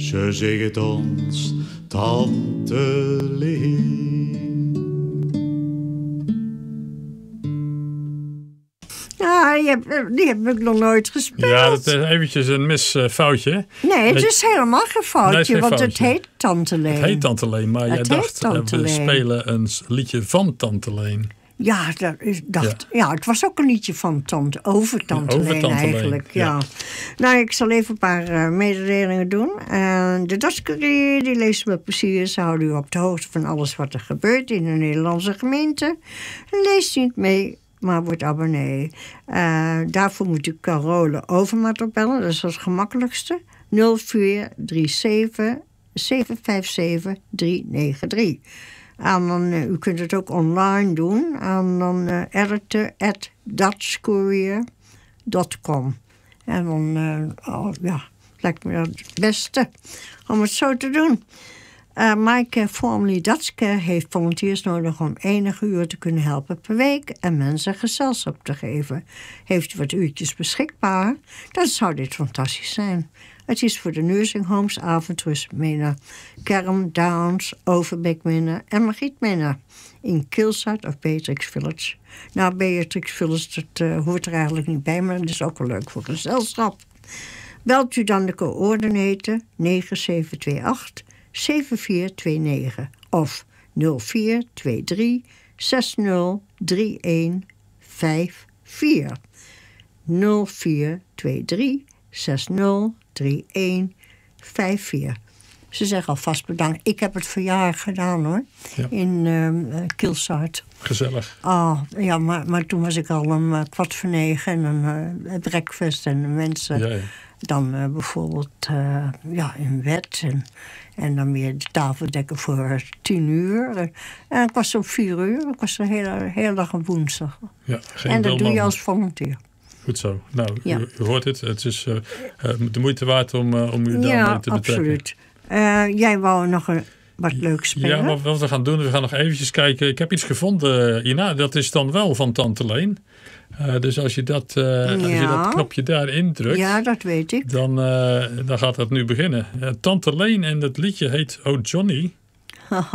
Ze zingt ons Tante Leen. Ja, die heb ik nog nooit gespeeld. Ja, dat is eventjes een misfoutje. Nee, het is helemaal geen foutje, Nee, het is geen want foutje. het heet Tante Leen. Het heet Tante Leen, maar jij Het dacht, heet Tante we Leen. spelen een liedje van Tante Leen. Ja, het was ook een liedje van over Tante over Leen Tante Leen, eigenlijk. ja. Ja. Nou, ik zal even een paar mededelingen doen. De Dorpscourier, die leest met plezier. Ze houden u op de hoogte van alles wat er gebeurt in de Nederlandse gemeente. Leest niet mee, maar wordt abonnee. Daarvoor moet u Carole Overmaat opbellen. Dat is het gemakkelijkste. 0437 757 393. En dan, u kunt het ook online doen. En dan editor@dutchcourier.com. En dan, lijkt me dat het beste om het zo te doen. MyCare, formerly Dutchcare, heeft volunteers nodig om enige uur te kunnen helpen per week en mensen gezelschap te geven. Heeft u wat uurtjes beschikbaar? Dan zou dit fantastisch zijn. Het is voor de nursing homes, Avontrust, Mena, Kerm, Downs, Overbeek, Mena en Margriet, Mena. In Kilside of Beatrix Village. Nou, Beatrix Village, dat hoort er eigenlijk niet bij, maar dat is ook wel leuk voor gezelschap. Belt u dan de coördinator 9728 7429 of 0423 603154. 0423 603154. Ze zeggen alvast bedankt. Ik heb het verjaardag gedaan hoor. Ja. In Kilside. Gezellig. Oh, ja, maar toen was ik al om 8:45 en een breakfast en de mensen. Ja. Dan bijvoorbeeld in bed en dan weer de tafel dekken voor 10:00. En ik was om 4:00. Ik was de hele dag op woensdag. Ja, en dat doe je als volunteer. Goed zo. Nou, u hoort het. Het is de moeite waard om u daarmee te betrekken. Absoluut. Jij wou nog wat leuks spelen? Ja, maar wat we gaan doen, we gaan nog eventjes kijken. Ik heb iets gevonden, Ina. Dat is dan wel van Tante Leen. Dus als je dat knopje daarin drukt... Ja, dat weet ik. Dan gaat het nu beginnen. Tante Leen en dat liedje heet Oh Johnny.